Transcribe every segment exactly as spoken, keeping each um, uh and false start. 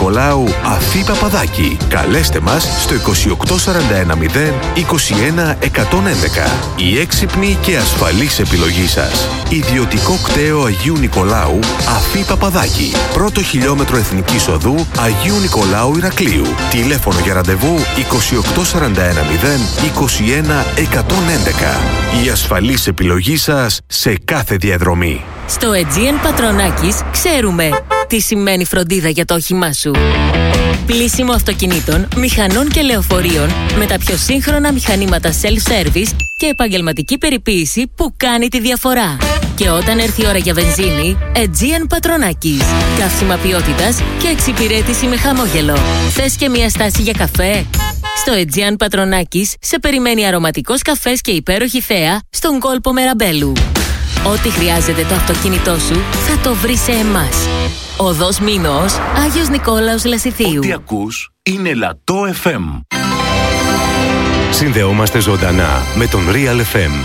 Νικολάου Αφή Παπαδάκη. Καλέστε μας στο είκοσι οκτώ σαράντα ένα μηδέν είκοσι ένα εκατόν έντεκα. Η έξυπνη και ασφαλής επιλογή σας. Ιδιωτικό κτέο Αγίου Νικολάου Αφή Παπαδάκη. Πρώτο χιλιόμετρο Εθνικής Οδού Αγίου Νικολάου Ηρακλείου. Τηλέφωνο για ραντεβού είκοσι οκτώ σαράντα ένα μηδέν είκοσι ένα εκατόν έντεκα. Η ασφαλής επιλογή σας σε κάθε διαδρομή. Στο Aegean Πατρονάκης ξέρουμε τι σημαίνει φροντίδα για το όχημά σου. Πλύσιμο αυτοκινήτων, μηχανών και λεωφορείων με τα πιο σύγχρονα μηχανήματα self-service και επαγγελματική περιποίηση που κάνει τη διαφορά. Και όταν έρθει η ώρα για βενζίνη, Aegean Πατρονάκης. Καύσιμα ποιότητας και εξυπηρέτηση με χαμόγελο. Θες και μια στάση για καφέ? Στο Aegean Πατρονάκης σε περιμένει αρωματικός καφές και υπέροχη θέα στον κόλπο Μεραμπέλου. Ό,τι χρειάζεται το αυτοκίνητό σου θα το βρει σε εμάς. Οδός Μήνος, Άγιος Νικόλαος Λασιθίου. Ό,τι ακούς είναι Λατό εφ εμ. Συνδεόμαστε ζωντανά με τον Real εφ εμ.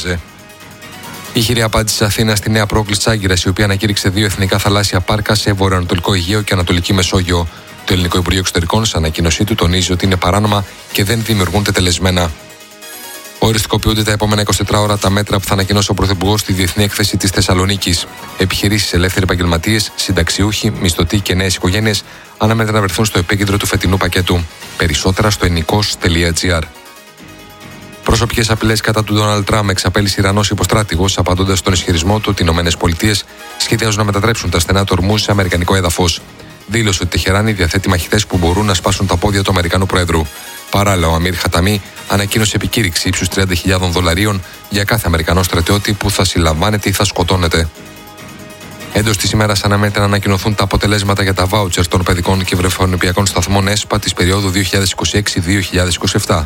Η χειρή απάντηση της Αθήνας στη νέα πρόκληση της Άγκυρας, η οποία ανακήρυξε δύο εθνικά θαλάσσια πάρκα σε βορειοανατολικό Αιγαίο και Ανατολική Μεσόγειο. Το Ελληνικό Υπουργείο Εξωτερικών, σε ανακοίνωσή του, τονίζει ότι είναι παράνομα και δεν δημιουργούν τετελεσμένα. Οριστικοποιούνται τα επόμενα είκοσι τέσσερις ώρα τα μέτρα που θα ανακοινώσει ο Πρωθυπουργός στη Διεθνή Έκθεση της Θεσσαλονίκης. Επιχειρήσεις, ελεύθεροι επαγγελματίες, συνταξιούχοι, μισθωτοί και νέες οικογένειες αναμένεται να βρεθούν στο επίκεντρο του φετινού πακέτου. Περισσότερα στο ενικός τελεία τζι άρ. Προσωπικές απειλές κατά του Ντόναλντ Τραμπ εξαπέλυσε Ιρανός υποστράτηγος, απαντώντας στον ισχυρισμό του ότι οι ΗΠΑ σχεδιάζουν να μετατρέψουν τα στενά του Ορμούζ σε αμερικανικό έδαφος. Δήλωσε ότι η Τεχεράνη διαθέτει μαχητές που μπορούν να σπάσουν τα πόδια του Αμερικανού Προέδρου. Παράλληλα, ο Αμίρ Χαταμί ανακοίνωσε επικήρυξη ύψους τριάντα χιλιάδες δολαρίων για κάθε Αμερικανό στρατιώτη που θα συλλαμβάνεται ή θα σκοτώνεται. Εντός της ημέρας αναμένεται να ανακοινωθούν τα αποτελέσματα για τα βάουτσερ των παιδικών και βρεφονιπιακών σταθμών ΕΣΠΑ της περίοδου δύο χιλιάδες είκοσι έξι με δύο χιλιάδες είκοσι επτά.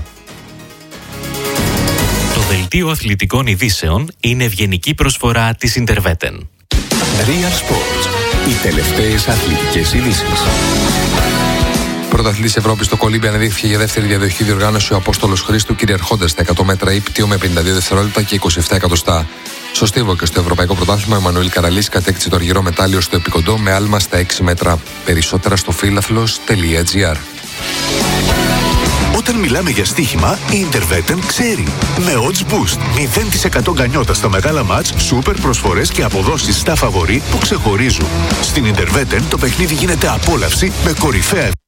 Το δελτίο αθλητικών ειδήσεων είναι ευγενική προσφορά της Interveten. Real Sports. Οι τελευταίες αθλητικές ειδήσεις. Πρωταθλητής Ευρώπης στο κολύμπι αναδείχθηκε για δεύτερη διαδοχική διοργάνωση ο Απόστολος Χρήστου, κυριαρχώντας στα εκατό μέτρα ύπτιο με πενήντα δύο δευτερόλεπτα και είκοσι επτά εκατοστά. Στο στίβο και στο Ευρωπαϊκό Πρωτάθλημα, ο Εμμανουήλ Καραλής κατέκτησε το αργυρό μετάλλιο στο επικοντό με άλμα στα έξι μέτρα. Περισσότερα στο φίλαθλος τελεία τζι άρ. Όταν μιλάμε για στοίχημα, η Interveten ξέρει. Με odds boost, μηδέν τοις εκατό γκανιότα στα μεγάλα μάτς, σούπερ προσφορές και αποδόσεις στα φαβορί που ξεχωρίζουν. Στην Interveten το παιχνίδι γίνεται απόλαυση με κορυφαία